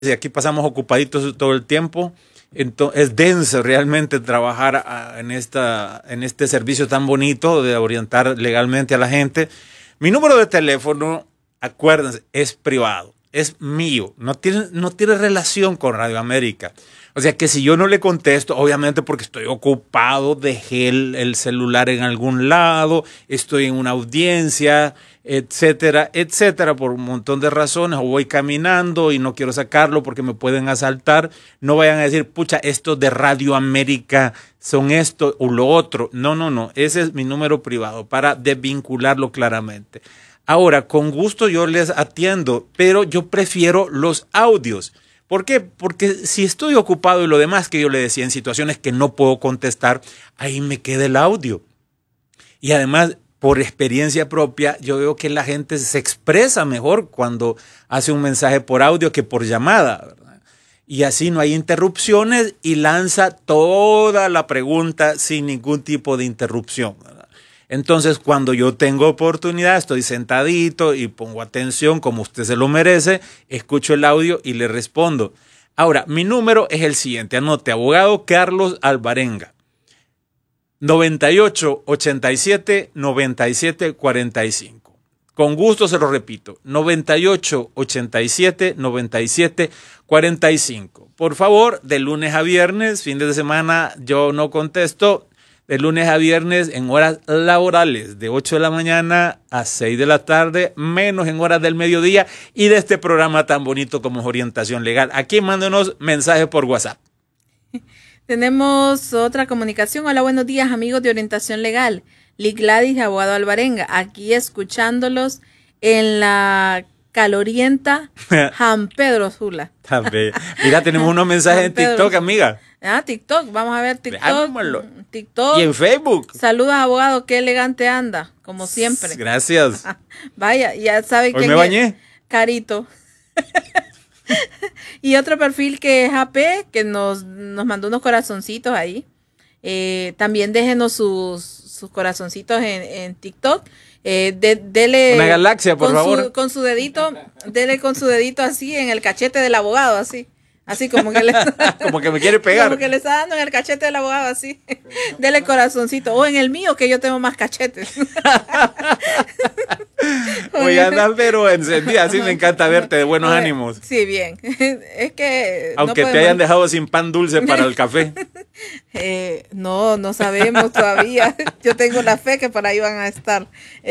y aquí pasamos ocupaditos todo el tiempo. Entonces, es denso realmente trabajar en este servicio tan bonito de orientar legalmente a la gente. Mi número de teléfono, acuérdense, es privado, es mío, no tiene relación con Radio América. O sea que si yo no le contesto, obviamente porque estoy ocupado, dejé el celular en algún lado, estoy en una audiencia, etcétera, etcétera, por un montón de razones, o voy caminando y no quiero sacarlo porque me pueden asaltar, no vayan a decir, pucha, estos de Radio América son esto o lo otro. No, no, no, ese es mi número privado para desvincularlo claramente. Ahora, con gusto yo les atiendo, pero yo prefiero los audios. ¿Por qué? Porque si estoy ocupado y lo demás que yo le decía en situaciones que no puedo contestar, ahí me queda el audio. Y además, por experiencia propia, yo veo que la gente se expresa mejor cuando hace un mensaje por audio que por llamada, ¿verdad? Y así no hay interrupciones y lanza toda la pregunta sin ningún tipo de interrupción, ¿verdad? Entonces, cuando yo tengo oportunidad, estoy sentadito y pongo atención como usted se lo merece, escucho el audio y le respondo. Ahora, mi número es el siguiente, anote, abogado Carlos Alvarenga, 98 87 97 45. Con gusto se lo repito, 98 87 97 45. Por favor, de lunes a viernes, fin de semana, yo no contesto. De lunes a viernes en horas laborales, de 8 de la mañana a 6 de la tarde, menos en horas del mediodía, y de este programa tan bonito como es Orientación Legal. Aquí mándenos mensajes por WhatsApp. Tenemos otra comunicación. Hola, buenos días, amigos de Orientación Legal. Lic Gladys, abogado Alvarenga, aquí escuchándolos en la calorienta San Pedro Sula. Mira, tenemos unos mensajes en TikTok, amiga. TikTok, vamos a ver TikTok. Y en Facebook. Saludos, abogado, qué elegante anda, como siempre. Gracias. Vaya, ya sabe quién me bañé. Es Carito. Y otro perfil que es AP, que nos mandó unos corazoncitos ahí. También déjenos sus corazoncitos en TikTok. Dele una galaxia, por favor. Con su dedito, dele con su dedito así en el cachete del abogado, así. Así como que como que me quiere pegar. Como que le está dando en el cachete del abogado, así. Dele corazoncito. O en el mío, que yo tengo más cachetes. Voy a andar pero encendida, así me encanta verte de buenos ánimos. Sí, bien. Es que aunque no te hayan dejado sin pan dulce para el café. No sabemos todavía. Yo tengo la fe que por ahí van a estar.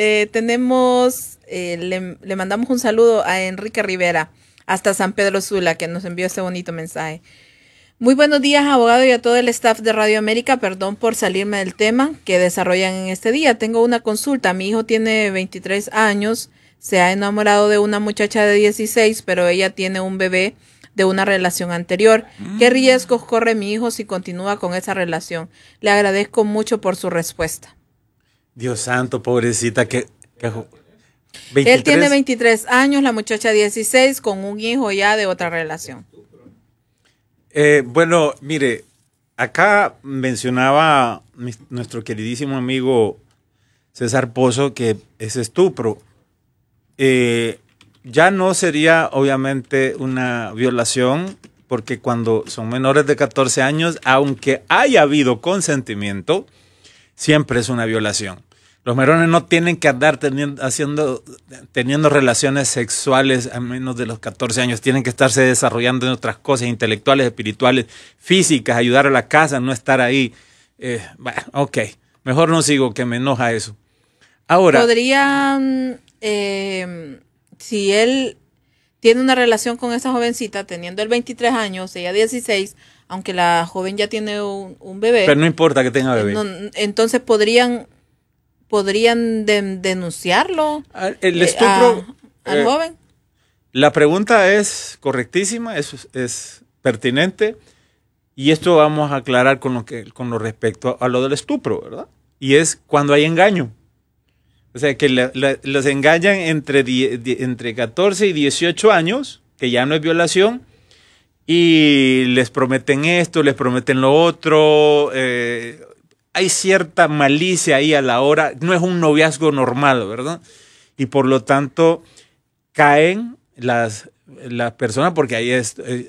Le mandamos un saludo a Enrique Rivera hasta San Pedro Sula, que nos envió este bonito mensaje. Muy buenos días, abogado, y a todo el staff de Radio América. Perdón por salirme del tema que desarrollan en este día. Tengo una consulta. Mi hijo tiene 23 años, se ha enamorado de una muchacha de 16, pero ella tiene un bebé de una relación anterior. ¿Qué riesgos corre mi hijo si continúa con esa relación? Le agradezco mucho por su respuesta. Dios santo, pobrecita, que 23. Él tiene 23 años, la muchacha 16, con un hijo ya de otra relación. Bueno, mire, acá mencionaba nuestro queridísimo amigo César Pozo que es estupro. Ya no sería obviamente una violación, porque cuando son menores de 14 años, aunque haya habido consentimiento, siempre es una violación. Los menores no tienen que andar teniendo relaciones sexuales a menos de los 14 años. Tienen que estarse desarrollando en otras cosas intelectuales, espirituales, físicas, ayudar a la casa, no estar ahí. Bueno, ok, mejor no sigo, que me enoja eso. Ahora, podrían, si él tiene una relación con esa jovencita, teniendo él 23 años, ella 16, aunque la joven ya tiene un bebé. Pero no importa que tenga bebé. Entonces podrían denunciarlo el estupro al joven. La pregunta es correctísima, es pertinente, y esto vamos a aclarar con lo respecto a lo del estupro, ¿verdad? Y es cuando hay engaño. O sea, que los engañan entre 14 y 18 años, que ya no es violación, y les prometen esto, les prometen lo otro. Hay cierta malicia ahí a la hora, no es un noviazgo normal, ¿verdad? Y por lo tanto caen las la persona, porque ahí